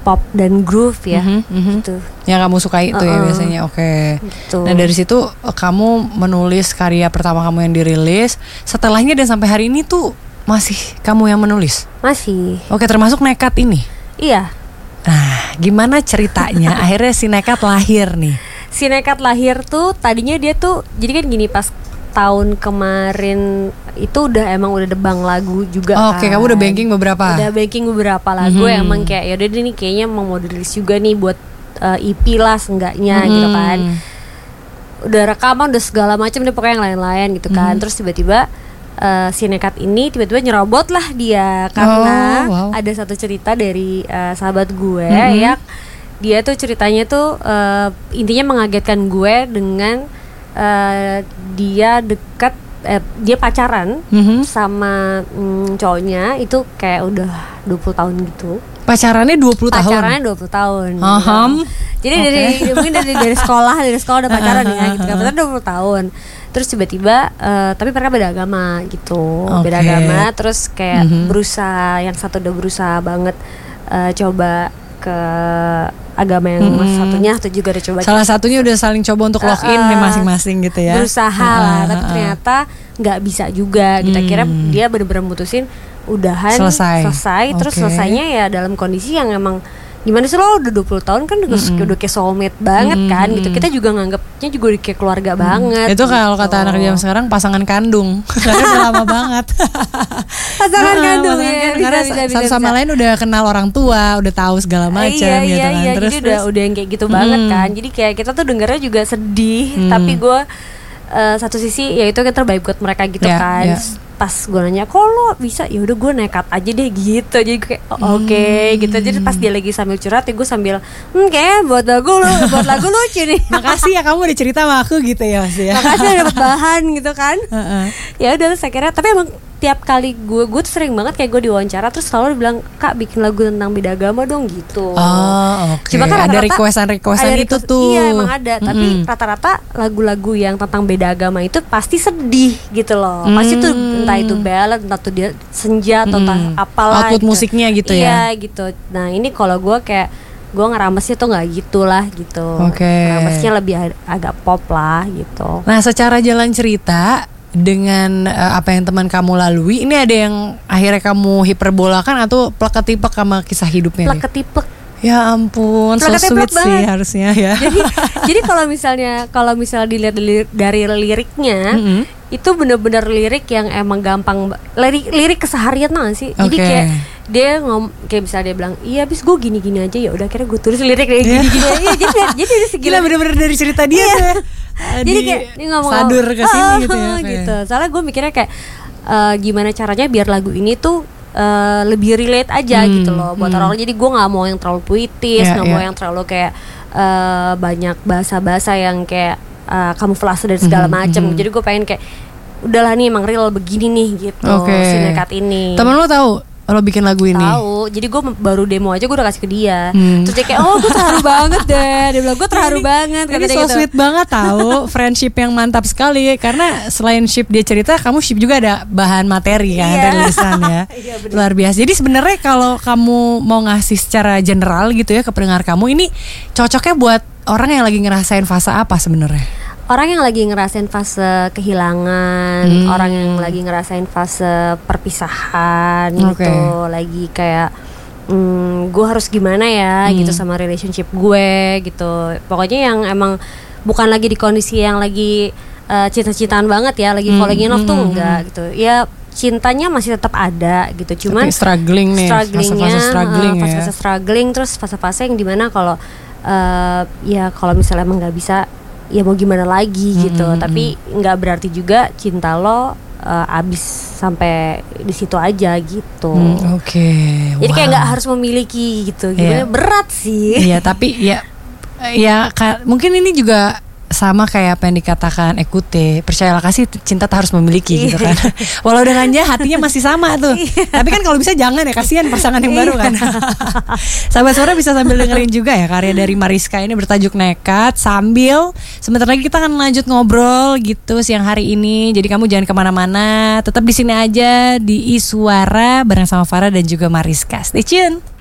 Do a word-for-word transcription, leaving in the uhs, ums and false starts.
pop dan groove ya, mm-hmm, mm-hmm. gitu. Yang kamu suka itu uh-uh. ya biasanya, oke. Okay. Gitu. Nah dari situ kamu menulis karya pertama kamu yang dirilis. Setelahnya dan sampai hari ini tuh masih kamu yang menulis? Masih. Oke, termasuk Nekat ini? Iya. Nah, gimana ceritanya akhirnya si Nekat lahir nih? Si Nekat lahir tuh tadinya dia tuh, jadi kan gini, pas tahun kemarin itu udah emang udah debang lagu juga. Oh, oke, okay, kamu udah banking beberapa. Udah banking beberapa lagu mm-hmm. yang emang kayak yaudah deh nih kayaknya emang mau dirilis juga nih buat uh, E P lah seenggaknya mm-hmm. gitu kan. Udah rekaman udah segala macam deh pokoknya yang lain-lain gitu kan. Mm-hmm. Terus tiba-tiba uh, si Nekat ini tiba-tiba nyerobot lah dia karena oh, wow. ada satu cerita dari uh, sahabat gue mm-hmm. ya. Dia tuh ceritanya tuh uh, intinya mengagetkan gue dengan Uh, dia dekat, eh, dia pacaran mm-hmm. sama mm, cowoknya itu kayak udah dua puluh tahun gitu. Pacarannya dua puluh tahun? Pacarannya dua puluh tahun. Uh-huh. Gitu. Jadi okay. dari mungkin dari dari sekolah, dari sekolah udah pacaran uh-huh. ya gitu. Pacaran dua puluh tahun. Terus tiba-tiba uh, tapi mereka beda agama gitu. Okay. Beda agama terus kayak mm-hmm. berusaha, yang satu udah berusaha banget uh, coba ke agama yang hmm. satunya atau juga udah coba salah satunya udah saling coba untuk lock in uh, nih masing-masing gitu ya, berusaha uh, lah tapi uh, ternyata nggak bisa juga kita hmm. kira dia bener-bener mutusin udahan selesai, selesai okay. Terus selesainya ya dalam kondisi yang emang gimana sih, lo udah dua puluh tahun kan udah, mm-hmm. udah kayak soulmate banget mm-hmm. kan gitu. Kita juga nganggapnya juga udah kayak keluarga mm-hmm. banget. Itu kalau gitu. Kata anak zaman sekarang pasangan kandung. Karena udah lama banget. Pasangan nah, kandung pasangan ya. Kan, karena bisa, bisa, satu sama bisa. Lain udah kenal orang tua, udah tahu segala macam iya, gitu iya, kan. Iya, terus jadi terus. udah udah yang kayak gitu mm-hmm. banget kan. Jadi kayak kita tuh dengarnya juga sedih, mm. tapi gue uh, satu sisi ya itu kan terbaik buat mereka gitu yeah, kan. Yeah. Pas gue nanya, kok lo bisa? Ya udah gue nekat aja deh gitu. Jadi kayak oh, oke okay, hmm. gitu. Jadi pas dia lagi sambil curhat, ya gue sambil hmm, kayak buat lagu lo, buat lagu lucu nih. Makasih ya kamu udah cerita sama aku gitu ya Mas ya. Makasih udah dapet bahan gitu kan. Ya udah saya kira, tapi emang tiap kali gue gue tuh sering banget kayak gue diwawancara terus selalu dibilang, Kak bikin lagu tentang beda agama dong gitu. Oh oke okay. Cuma kan ada requestan-requestan ada itu request, tuh. Iya emang ada, mm-hmm. tapi rata-rata lagu-lagu yang tentang beda agama itu pasti sedih gitu loh. Mm. Pasti tuh entah itu ballad, entah tuh dia senja atau entah mm. apalah. Output gitu. Musiknya gitu ya. Iya gitu. Nah ini kalau gue kayak gue ngeramesnya tuh nggak gitulah gitu. Oke. Okay. Ngeramesnya lebih ag- agak pop lah gitu. Nah secara jalan cerita dengan uh, apa yang teman kamu lalui, ini ada yang akhirnya kamu hiperbolakan atau plek-ketipek sama kisah hidupnya? Plek-ketipek. Ya ampun, so sweet sih banget. Harusnya ya. Jadi, jadi kalau misalnya kalau misalnya dilihat dari liriknya, mm-hmm. itu benar-benar lirik yang emang gampang, lirik lirik keseharian nggak sih? Okay. Jadi kayak dia ngom, kayak misalnya dia bilang, iya abis gue gini-gini aja, ya udah akhirnya gue tulis lirik kayak gini-gini aja. Iya, jadi jadi segila bener-bener dari cerita dia tuh. Jadi kayak dia ngomong sadur ke sini oh, gitu ya. Gitu. Soalnya gue mikirnya kayak uh, gimana caranya biar lagu ini tuh uh, lebih relate aja hmm, gitu loh buat hmm. orang. Jadi gue nggak mau yang terlalu puitis, nggak yeah, mau yeah. yang terlalu kayak uh, banyak bahasa-bahasa yang kayak uh, kamuflase dan segala hmm, macam. Hmm. Jadi gue pengen kayak udahlah nih emang real begini nih gitu. Okay. Si Nekat ini. Temen lo tahu lo bikin lagu ini? Tahu. Jadi gue baru demo aja gue udah kasih ke dia. Hmm. Terus dia kayak, oh gue terharu banget deh. Dia bilang gue terharu ini, banget. Ini so gitu. Sweet banget tahu. Friendship yang mantap sekali. Karena selain ship dia cerita, kamu ship juga ada bahan materi kan, yeah. tulisan ya. Iya, luar biasa. Jadi sebenarnya kalau kamu mau ngasih secara general gitu ya ke pendengar kamu, ini cocoknya buat orang yang lagi ngerasain fase apa sebenarnya? Orang yang lagi ngerasain fase kehilangan, hmm. orang yang lagi ngerasain fase perpisahan okay. gitu, lagi kayak hmm, gue harus gimana ya hmm. gitu sama relationship gue gitu. Pokoknya yang emang bukan lagi di kondisi yang lagi uh, cinta-cintaan banget ya, lagi hmm. falling in love hmm. tuh enggak gitu. Ya cintanya masih tetap ada gitu, cuman okay, struggling nih, fase-fase struggling uh, fase-fase ya. struggling, terus fase-fase yang dimana kalau uh, ya kalau misalnya emang nggak bisa ya mau gimana lagi gitu, mm-hmm. tapi nggak berarti juga cinta lo uh, abis sampai di situ aja gitu. Mm, Oke. Okay. Jadi wow. kayak nggak harus memiliki gitu, gimana yeah. berat sih. Iya tapi ya ya ka, mungkin ini juga sama kayak apa yang dikatakan Ekute, percayalah kasih cinta tak harus memiliki gitu kan. Walau dengannya hatinya masih sama tuh. Tapi kan kalau bisa jangan ya, kasihan pasangan yang baru kan. Sahabat Suara bisa sambil dengerin juga ya karya dari Mariska ini bertajuk Nekat. Sambil sebentar lagi kita akan lanjut ngobrol gitu siang hari ini. Jadi kamu jangan kemana-mana, tetap di sini aja di Iswara bareng sama Farah dan juga Mariska. Stay tune.